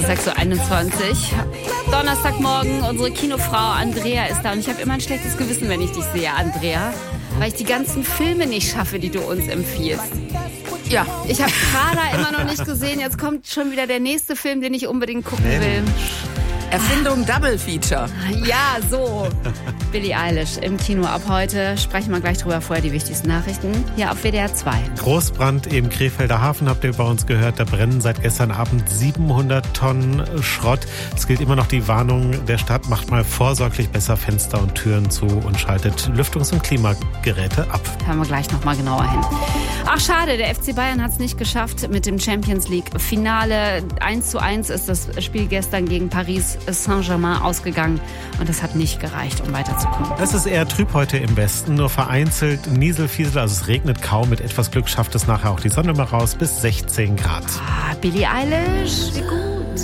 6.21 Uhr. Donnerstagmorgen, unsere Kinofrau Andrea ist da. Und ich habe immer ein schlechtes Gewissen, wenn ich dich sehe, Andrea. Weil ich die ganzen Filme nicht schaffe, die du uns empfiehlst. Ja, ich habe Prada immer noch nicht gesehen. Jetzt kommt schon wieder der nächste Film, den ich unbedingt gucken will. Erfindung Double Feature. Ja, so. Billie Eilish im Kino ab heute. Sprechen wir gleich drüber. Vorher die wichtigsten Nachrichten hier auf WDR 2. Großbrand im Krefelder Hafen, habt ihr bei uns gehört. Da brennen seit gestern Abend 700 Tonnen Schrott. Es gilt immer noch die Warnung der Stadt. Macht mal vorsorglich besser Fenster und Türen zu und schaltet Lüftungs- und Klimageräte ab. Hören wir gleich nochmal genauer hin. Ach, schade, der FC Bayern hat es nicht geschafft mit dem Champions League Finale. 1:1 ist das Spiel gestern gegen Paris Saint-Germain ausgegangen. Und das hat nicht gereicht, um weiterzukommen. Es ist eher trüb heute im Westen, nur vereinzelt Nieselfiesel, also es regnet kaum. Mit etwas Glück schafft es nachher auch die Sonne mal raus, bis 16 Grad. Ah, Billie Eilish, wie gut.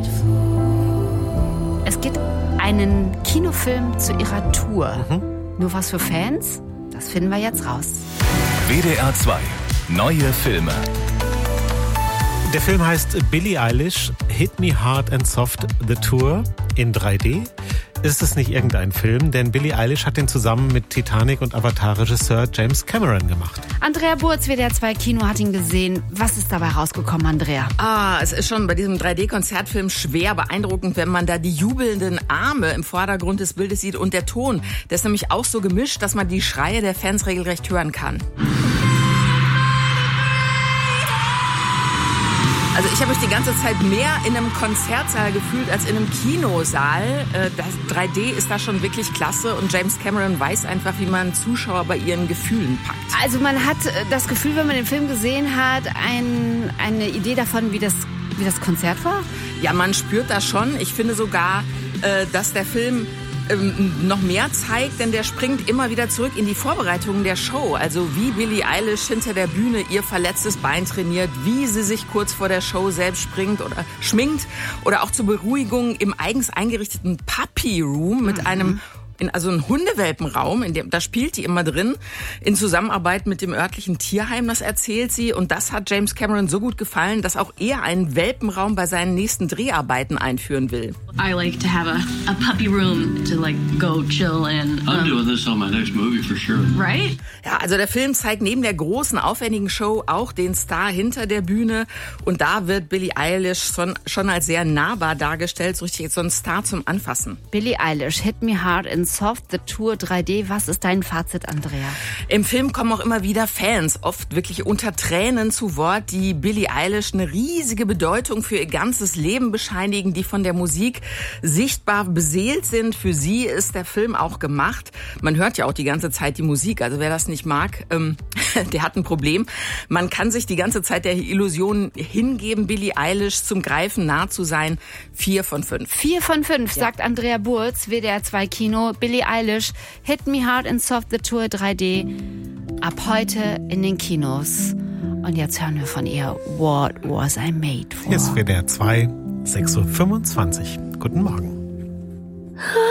Es gibt einen Kinofilm zu ihrer Tour. Nur was für Fans? Das finden wir jetzt raus. WDR 2. Neue Filme. Der Film heißt Billie Eilish, Hit Me Hard and Soft, The Tour in 3D. Ist es nicht irgendein Film, denn Billie Eilish hat den zusammen mit Titanic und Avatar-Regisseur James Cameron gemacht. Andrea Burz, WDR 2 Kino, hat ihn gesehen. Was ist dabei rausgekommen, Andrea? Es ist schon bei diesem 3D-Konzertfilm schwer beeindruckend, wenn man da die jubelnden Arme im Vordergrund des Bildes sieht und der Ton. Der ist nämlich auch so gemischt, dass man die Schreie der Fans regelrecht hören kann. Also ich habe mich die ganze Zeit mehr in einem Konzertsaal gefühlt als in einem Kinosaal. Das 3D ist da schon wirklich klasse und James Cameron weiß einfach, wie man Zuschauer bei ihren Gefühlen packt. Also man hat das Gefühl, wenn man den Film gesehen hat, eine Idee davon, wie das Konzert war? Ja, man spürt das schon. Ich finde sogar, dass der Film noch mehr zeigt, denn der springt immer wieder zurück in die Vorbereitungen der Show. Also wie Billie Eilish hinter der Bühne ihr verletztes Bein trainiert, wie sie sich kurz vor der Show selbst schminkt oder auch zur Beruhigung im eigens eingerichteten Puppy Room mit einem ein Hundewelpenraum, da spielt die immer drin, in Zusammenarbeit mit dem örtlichen Tierheim, das erzählt sie. Und das hat James Cameron so gut gefallen, dass auch er einen Welpenraum bei seinen nächsten Dreharbeiten einführen will. I like to have a puppy room to go chill and I'm doing this on my next movie for sure. Right? Ja, also der Film zeigt neben der großen, aufwendigen Show auch den Star hinter der Bühne. Und da wird Billie Eilish schon als sehr nahbar dargestellt, so richtig so ein Star zum Anfassen. Billie Eilish, Hit Me Hard and Soft, The Tour 3D. Was ist dein Fazit, Andrea? Im Film kommen auch immer wieder Fans, oft wirklich unter Tränen zu Wort, die Billie Eilish eine riesige Bedeutung für ihr ganzes Leben bescheinigen, die von der Musik sichtbar beseelt sind. Für sie ist der Film auch gemacht. Man hört ja auch die ganze Zeit die Musik, also wer das nicht mag, der hat ein Problem. Man kann sich die ganze Zeit der Illusion hingeben, Billie Eilish zum Greifen nah zu sein. 4 von 5. 4 von 5, ja, sagt Andrea Burz, WDR 2 Kino. Billie Eilish, Hit Me Hard and Soft, The Tour 3D. Ab heute in den Kinos. Und jetzt hören wir von ihr What Was I Made For? Hier ist WDR 2, 6.25 Uhr. Guten Morgen.